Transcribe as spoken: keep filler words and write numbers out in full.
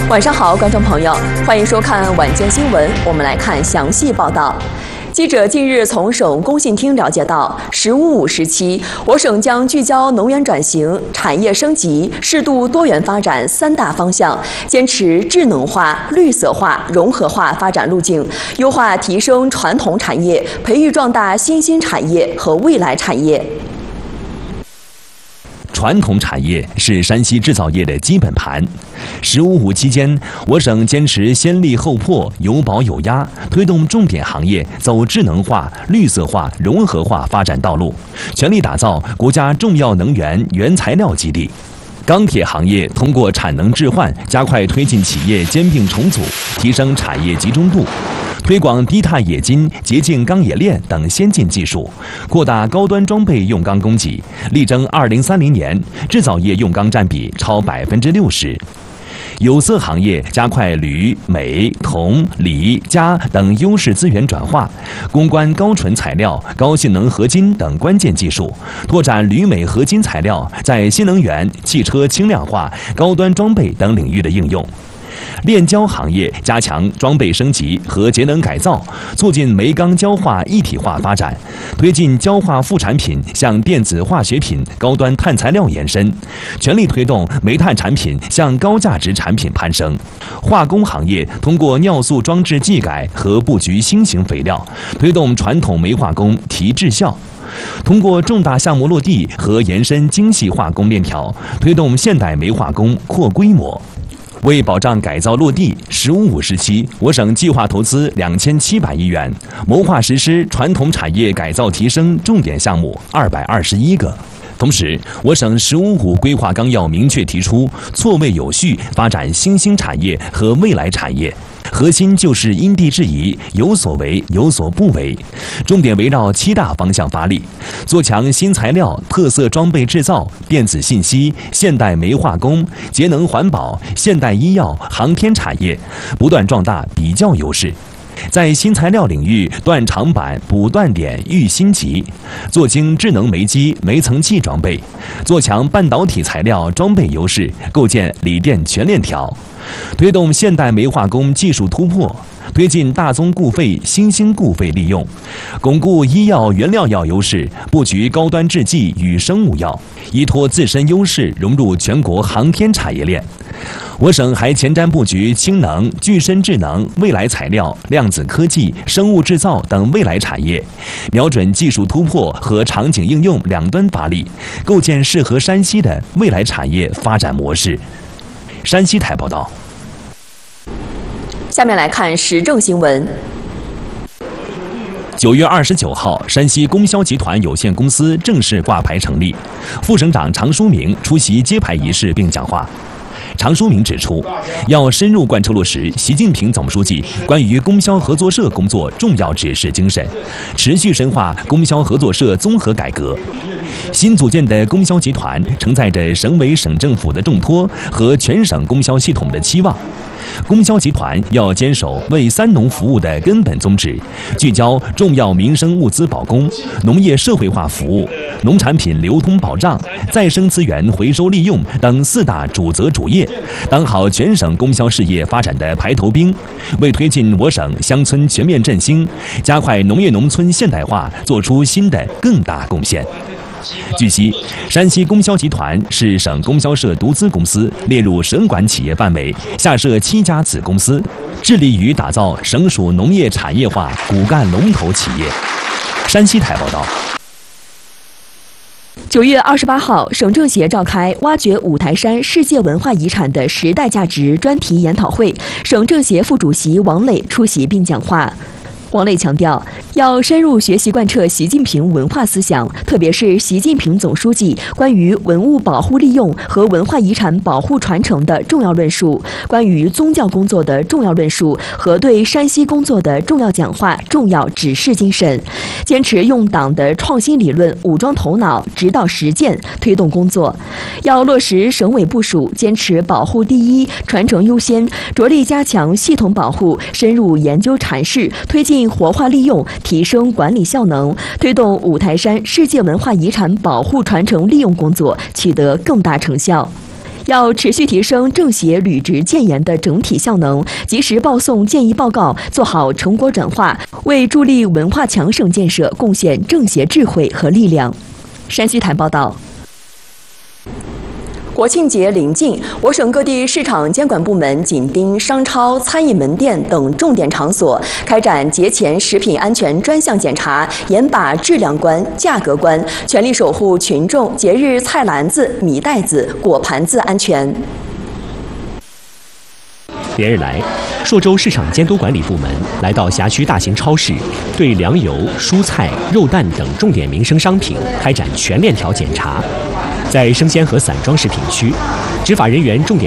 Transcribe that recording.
晚上好，观众朋友，欢迎收看晚间新闻。我们来看详细报道。记者近日从省工信厅了解到，“十五五”时期，我省将聚焦能源转型、产业升级、适度多元发展三大方向，坚持智能化、绿色化、融合化发展路径，优化提升传统产业，培育壮大新兴产业和未来产业。 传统产业是山西制造业的基本盘。“十五五”期间，我省坚持先立后破、有保有压，推动重点行业走智能化、绿色化、融合化发展道路，全力打造国家重要能源原材料基地。钢铁行业通过产能置换，加快推进企业兼并重组，提升产业集中度。推广低碳冶金、洁净钢冶炼等先进技术，扩大高端装备用钢供给，力争二零三零年制造业用钢占比超百分之六十。有色行业加快铝、镁、铜、锂、镓等优势资源转化，攻关高纯材料、高性能合金等关键技术，拓展铝镁合金材料在新能源、汽车轻量化、高端装备等领域的应用。炼焦行业加强装备升级和节能改造，促进煤钢焦化一体化发展，推进焦化副产品向电子化学品、高端碳材料延伸，全力推动煤炭产品向高价值产品攀升。化工行业通过尿素装置技改和布局新型肥料，推动传统煤化工提质效。通过重大项目落地和延伸精细化工链条，推动现代煤化工扩规模。为保障改造落地，“十五五”时期，我省计划投资两千七百亿元，谋划实施传统产业改造提升重点项目二百二十一个。同时，我省“十五五”规划纲要明确提出，错位有序发展新兴产业和未来产业。核心就是因地制宜，有所为有所不为，重点围绕七大方向发力，做强新材料、特色装备制造、电子信息、现代煤化工、节能环保、现代医药、航天产业，不断壮大比较优势。在新材料领域断长板、补断点、育新级，做精智能煤机、煤层气装备，做强半导体材料装备优势，构建锂电全链条，推动现代煤化工技术突破，推进大宗固废、新兴固废利用，巩固医药原料药优势，布局高端制剂与生物药，依托自身优势融入全国航天产业链。我省还前瞻布局氢能、具身智能、未来材料、量子科技、生物制造等未来产业，瞄准技术突破和场景应用两端发力，构建适合山西的未来产业发展模式。山西台报道。 下面来看时政新闻。 九月二十九号，山西供销集团有限公司正式挂牌成立，副省长常书明出席揭牌仪式并讲话。常书明指出，要深入贯彻落实习近平总书记关于供销合作社工作重要指示精神，持续深化供销合作社综合改革。新组建的供销集团承载着省委省政府的重托和全省供销系统的期望。供销集团要坚守为三农服务的根本宗旨，聚焦重要民生物资保供、农业社会化服务、农产品流通保障、再生资源回收利用等四大主责主业，当好全省供销事业发展的排头兵，为推进我省乡村全面振兴、加快农业农村现代化做出新的更大贡献。据悉，山西供销集团是省供销社独资公司，列入省管企业范围，下设七家子公司，致力于打造省属农业产业化骨干龙头企业。山西台报道。 九月二十八号，省政协召开挖掘五台山世界文化遗产的时代价值专题研讨会，省政协副主席王磊出席并讲话。王磊强调，要深入学习贯彻习近平文化思想，特别是习近平总书记关于文物保护利用和文化遗产保护传承的重要论述，关于宗教工作的重要论述和对山西工作的重要讲话、重要指示精神，坚持用党的创新理论武装头脑，指导实践，推动工作。要落实省委部署，坚持保护第一、传承优先，着力加强系统保护，深入研究阐释，推进活化利用，提升管理效能，推动五台山世界文化遗产保护传承利用工作取得更大成效。 要持续提升政协履职建言的整体效能，及时报送建议报告，做好成果转化，为助力文化强省建设贡献政协智慧和力量。山西台报道。国庆节临近，我省各地市场监管部门紧盯商超、餐饮门店等重点场所，开展节前食品安全专项检查，严把质量关、价格关，全力守护群众节日菜篮子、米袋子、果盘子安全。 连日来，朔州市场监督管理部门来到辖区大型超市，对粮油、蔬菜、肉蛋等重点民生商品开展全链条检查。在生鲜和散装食品区，执法人员重点